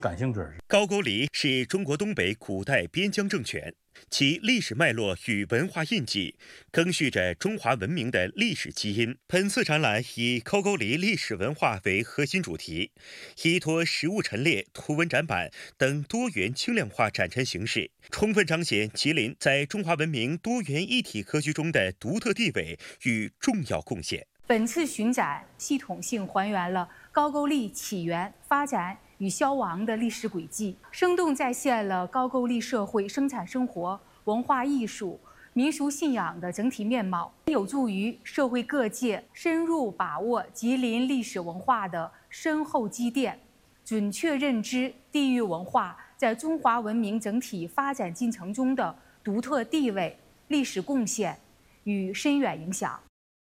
感兴趣。 高句丽是中国东北古代边疆政权，其历史脉络与文化印记更续着中华文明的历史基因。本次展览以高句丽历史文化为核心主题，依托实物陈列、图文展板等多元轻量化展陈形式，充分彰显吉林在中华文明多元一体格局中的独特地位与重要贡献。 本次巡展系统性还原了高句丽起源、发展与消亡的历史轨迹，生动再现了高句丽社会生产生活、文化艺术、民俗信仰的整体面貌，有助于社会各界深入把握吉林历史文化的深厚积淀，准确认知地域文化在中华文明整体发展进程中的独特地位、历史贡献与深远影响。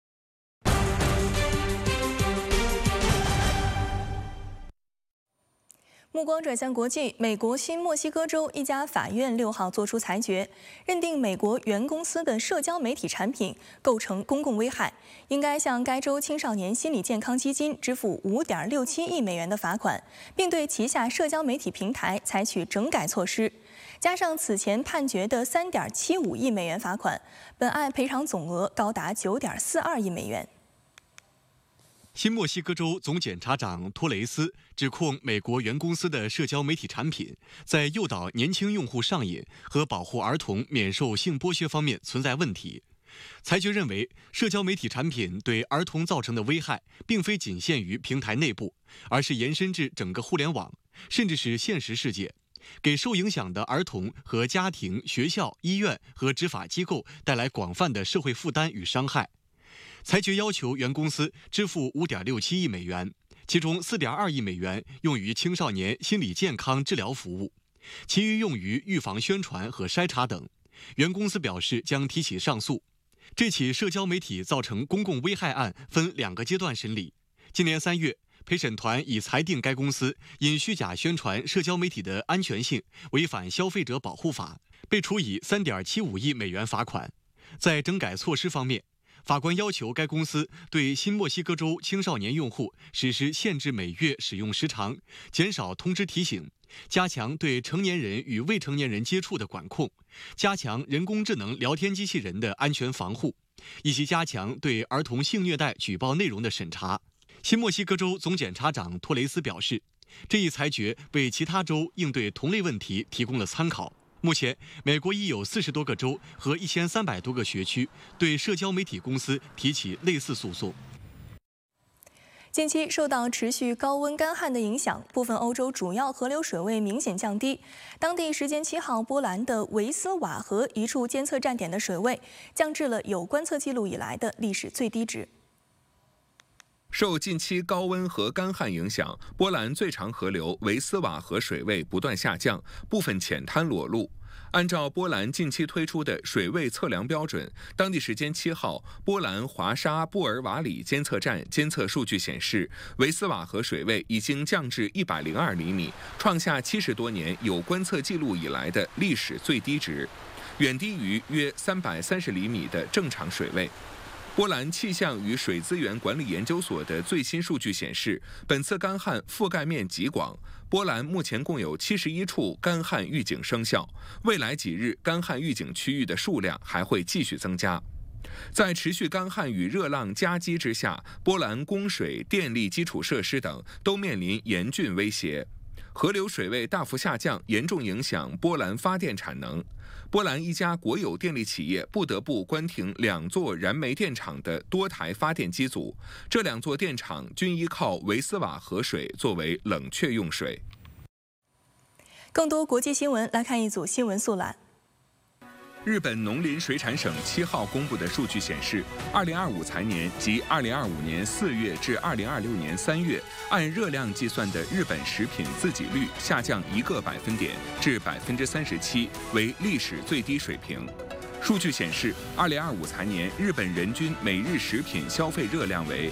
目光转向国际，美国新墨西哥州一家法院6号作出裁决，认定美国原公司的社交媒体产品构成公共危害，应该向该州青少年心理健康基金支付5.67亿美元的罚款，并对旗下社交媒体平台采取整改措施。加上此前判决的3.75亿美元罚款，本案赔偿总额高达9.42亿美元。 新墨西哥州总检察长托雷斯指控美国原公司的社交媒体产品在诱导年轻用户上瘾和保护儿童免受性剥削方面存在问题。裁决认为，社交媒体产品对儿童造成的危害并非仅限于平台内部，而是延伸至整个互联网，甚至是现实世界，给受影响的儿童和家庭、学校、医院和执法机构带来广泛的社会负担与伤害。裁决要求原公司支付5.67亿美元，其中4.2亿美元用于青少年心理健康治疗服务，其余用于预防宣传和筛查等。原公司表示将提起上诉。这起社交媒体造成公共危害案分2个阶段审理。今年3月，陪审团已裁定该公司因虚假宣传社交媒体的安全性，违反消费者保护法，被处以3.75亿美元罚款。在整改措施方面，法官要求该公司对新墨西哥州青少年用户实施限制每月使用时长，减少通知提醒，加强对成年人与未成年人接触的管控，加强人工智能聊天机器人的安全防护，以及加强对儿童性虐待举报内容的审查。新墨西哥州总检察长托雷斯表示，这一裁决为其他州应对同类问题提供了参考。目前，美国已有40多个州和1300多个学区对社交媒体公司提起类似诉讼。 近期受到持续高温干旱的影响，部分欧洲主要河流水位明显降低。当地时间7号，波兰的维斯瓦河一处监测站点的水位降至了有观测记录以来的历史最低值。 受近期高温和干旱影响，波兰最长河流维斯瓦河水位不断下降，部分浅滩裸露。按照波兰近期推出的水位测量标准，当地时间7号，波兰华沙布尔瓦里监测站监测数据显示，维斯瓦河水位已经降至102厘米，创下70多年有观测记录以来的历史最低值，远低于约330厘米的正常水位。波兰气象与水资源管理研究所的最新数据显示，本次干旱覆盖面极广。波兰目前共有71处干旱预警生效，未来几日干旱预警区域的数量还会继续增加。在持续干旱与热浪夹击之下，波兰供水、电力基础设施等都面临严峻威胁。河流水位大幅下降，严重影响波兰发电产能。波兰一家国有电力企业不得不关停2座燃煤电厂的多台发电机组，这2座电厂均依靠维斯瓦河水作为冷却用水。 更多国际新闻，来看一组新闻速览。 日本农林水产省7号公布的数据显示，2025财年及2025年4月至2026年3月，按热量计算的日本食品自给率下降1个百分点至37%，为历史最低水平。数据显示，2025财年日本人均每日食品消费热量为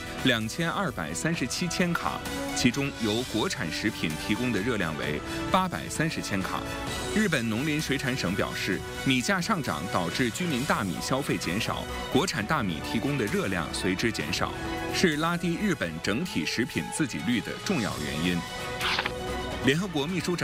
2237千卡，其中由国产食品提供的热量为830千卡。日本农林水产省表示，米价上涨导致居民大米消费减少，国产大米提供的热量随之减少，是拉低日本整体食品自给率的重要原因。联合国秘书长